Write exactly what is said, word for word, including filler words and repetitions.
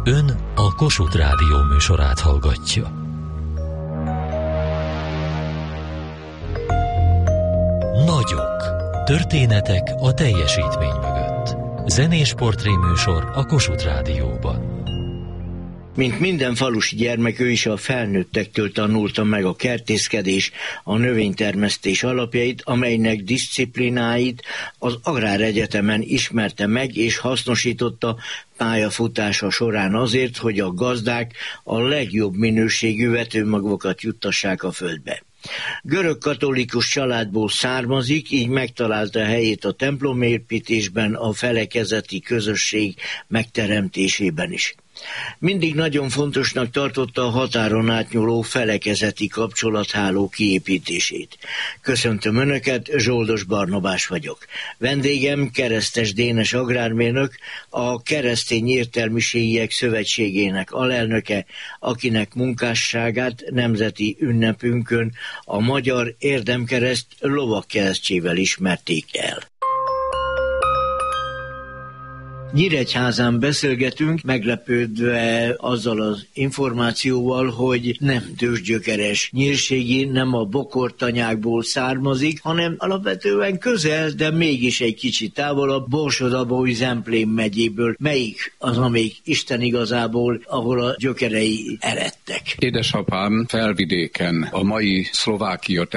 Ön a Kossuth Rádió műsorát hallgatja. Nagyok. Történetek a teljesítmény mögött. Zenés portréműsor a Kossuth Rádióban. Mint minden falusi gyermek, ő is a felnőttektől tanulta meg a kertészkedés, a növénytermesztés alapjait, amelynek diszciplináit az Agráregyetemen ismerte meg és hasznosította pályafutása során azért, hogy a gazdák a legjobb minőségű vetőmagokat juttassák a földbe. Görög-katolikus családból származik, így megtalálta helyét a templomépítésben, a felekezeti közösség megteremtésében is. Mindig nagyon fontosnak tartotta a határon átnyúló felekezeti kapcsolatháló kiépítését. Köszöntöm Önöket, Zsoldos Barnabás vagyok. Vendégem Keresztes Dénes agrármérnök, a Keresztény Értelmiségiek Szövetségének alelnöke, akinek munkásságát nemzeti ünnepünkön a Magyar Érdemkereszt lovagkeresztjével ismerték el. Nyíregyházán beszélgetünk, meglepődve azzal az információval, hogy nem tőzsgyökeres nyírségi, nem a bokortanyákból származik, hanem alapvetően közel, de mégis egy kicsit távolabb, Borsod-Abaúj-Zemplén megyéből. Melyik az, amelyik Isten igazából, ahol a gyökerei eredtek? Édesapám Felvidéken, a mai Szlovákia